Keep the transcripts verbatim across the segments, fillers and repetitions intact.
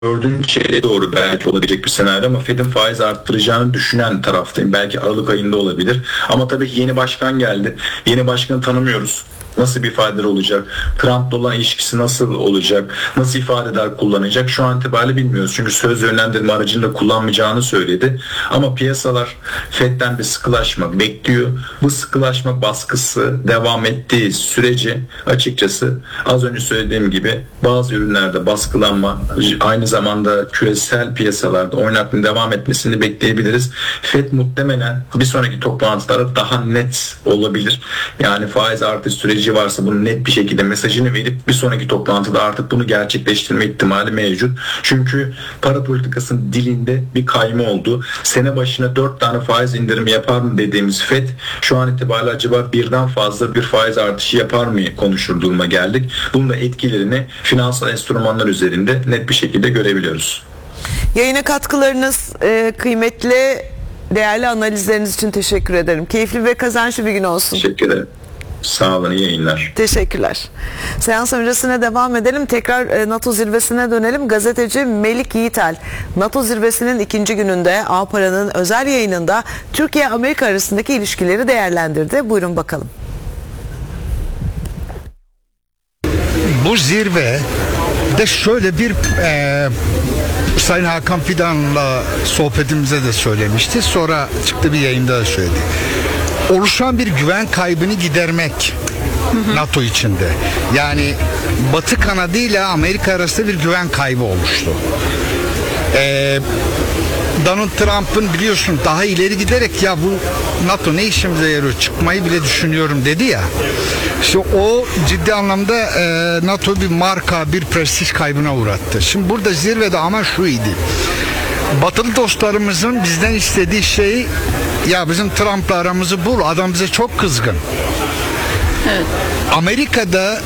Dördüncü çeyreğe doğru belki olabilecek bir senaryo ama Fed'in faiz arttıracağını düşünen taraftayım. Belki Aralık ayında olabilir. Ama tabii ki yeni başkan geldi. Yeni başkanı tanımıyoruz. Nasıl bir ifadeler olacak? Trump'la olan ilişkisi nasıl olacak? Nasıl ifadeler kullanacak? Şu an itibariyle bilmiyoruz. Çünkü söz yönlendirme aracını da kullanmayacağını söyledi. Ama piyasalar Fed'den bir sıkılaşma bekliyor. Bu sıkılaşma baskısı devam ettiği sürece açıkçası az önce söylediğim gibi bazı ürünlerde baskılanma, aynı zamanda küresel piyasalarda oynaklığın devam etmesini bekleyebiliriz. Fed muhtemelen bir sonraki toplantılara daha net olabilir. Yani faiz artış süreci varsa bunun net bir şekilde mesajını verip bir sonraki toplantıda artık bunu gerçekleştirme ihtimali mevcut. Çünkü para politikasının dilinde bir kayma oldu. Sene başına dört tane faiz indirimi yapar mı dediğimiz Fed şu an itibariyle acaba birden fazla bir faiz artışı yapar mı konuşur duruma geldik. Bunun da etkilerini finansal enstrümanlar üzerinde net bir şekilde görebiliyoruz. Yayına katkılarınız e, kıymetli, değerli analizleriniz için teşekkür ederim. Keyifli ve kazançlı bir gün olsun. Teşekkür ederim. Sağ olun, iyi yayınlar. Teşekkürler. Seans öncesine devam edelim. Tekrar NATO zirvesine dönelim. Gazeteci Melik Yiğitel, NATO zirvesinin ikinci gününde A Para'nın özel yayınında Türkiye-Amerika arasındaki ilişkileri değerlendirdi. Buyurun bakalım. Bu zirve de şöyle bir e, Sayın Hakan Fidan'la sohbetimize de söylemişti. Sonra çıktı bir yayında da söyledi. Oluşan bir güven kaybını gidermek hı hı. NATO içinde. Yani Batı kanadı ile Amerika arasında bir güven kaybı oluştu. Ee, Donald Trump'ın biliyorsun daha ileri giderek ya bu NATO ne işimize yarıyor çıkmayı bile düşünüyorum dedi ya. İşte o ciddi anlamda e, NATO bir marka, bir prestij kaybına uğrattı. Şimdi burada zirvede ama şu idi. Batılı dostlarımızın bizden istediği şey ya bizim Trump'la aramızı bul. Adam bize çok kızgın. Evet. Amerika'da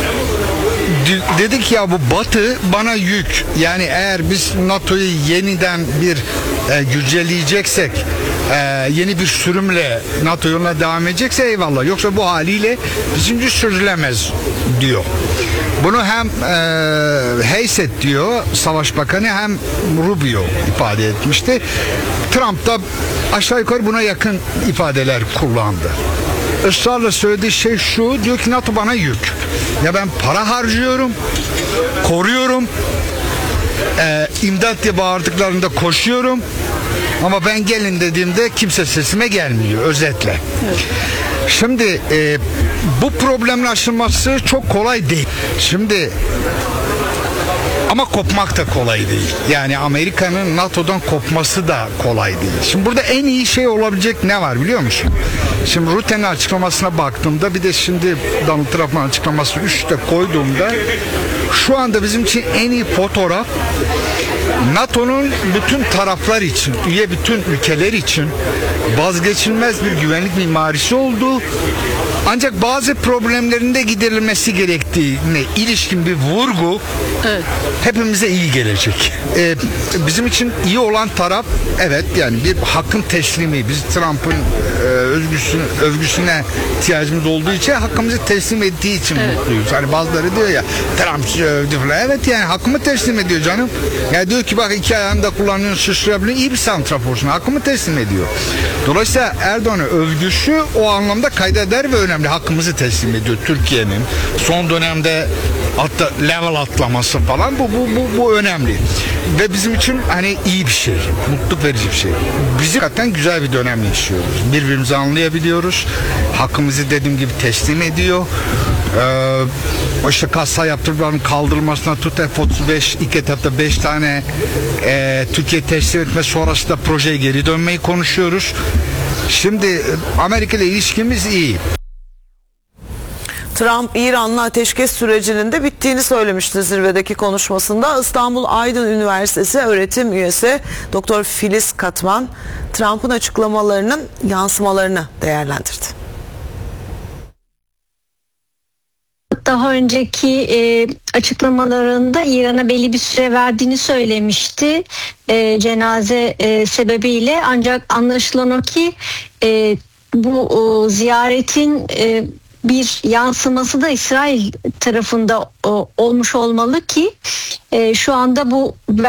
dedik ya bu Batı bana yük. Yani eğer biz NATO'yu yeniden bir e, güncelleyeceksek e, yeni bir sürümle NATO yoluna devam edecekse eyvallah. Yoksa bu haliyle bizimci sürdürülemez diyor. Bunu hem e, Hayset diyor Savaş Bakanı hem Rubio ifade etmişti. Trump da aşağı yukarı buna yakın ifadeler kullandı. Israrla söylediği şey şu, diyor ki NATO bana yük. Ya ben para harcıyorum, koruyorum, e, imdat diye bağırdıklarında koşuyorum ama ben gelin dediğimde kimse sesime gelmiyor özetle. Evet. Şimdi e, bu problemin aşılması çok kolay değil. Şimdi ama kopmak da kolay değil. Yani Amerika'nın NATO'dan kopması da kolay değil. Şimdi burada en iyi şey olabilecek ne var biliyor musun? Şimdi Rutte'nin açıklamasına baktığımda bir de şimdi Donald Trump'ın açıklamasını üstte koyduğumda şu anda bizim için en iyi fotoğraf NATO'nun bütün taraflar için, üye bütün ülkeler için vazgeçilmez bir güvenlik mimarisi olduğu ancak bazı problemlerin de giderilmesi gerektiğine ilişkin bir vurgu evet. Hepimize iyi gelecek. Ee, bizim için iyi olan taraf evet yani bir hakkın teslimi. Biz Trump'ın e, övgüsüne, övgüsüne ihtiyacımız olduğu için hakkımızı teslim ettiği için evet. Mutluyuz. Hani bazıları diyor ya Trump sizi övdü falan. Evet yani hakkımı teslim ediyor canım. Yani diyor ki bak iki ayağını kullanıyorsun şaşırabiliyorsun. İyi bir santraforsun. Hakkımı teslim ediyor. Dolayısıyla Erdoğan'ın övgüsü o anlamda kayda değer ve önemli. Hakkımızı teslim ediyor Türkiye'nin. Son dönemde hatta level atlaması falan bu bu bu bu önemli. Ve bizim için hani iyi bir şey. Mutluluk verici bir şey. Biz hakikaten güzel bir dönem yaşıyoruz. Birbirimizi anlayabiliyoruz. Hakkımızı dediğim gibi teslim ediyor. Ee, işte kasa yaptırmaların kaldırılmasına tut F otuz beş ilk etapta beş tane e, Türkiye teslim etme sonrasında projeye geri dönmeyi konuşuyoruz. Şimdi Amerika ile ilişkimiz iyi. Trump, İran'la ateşkes sürecinin de bittiğini söylemişti zirvedeki konuşmasında. İstanbul Aydın Üniversitesi öğretim üyesi Doktor Filiz Katman, Trump'ın açıklamalarının yansımalarını değerlendirdi. Daha önceki e, açıklamalarında İran'a belli bir süre verdiğini söylemişti e, cenaze e, sebebiyle. Ancak anlaşılan o ki e, bu o, ziyaretin e, bir yansıması da İsrail tarafında o, olmuş olmalı ki e, şu anda bu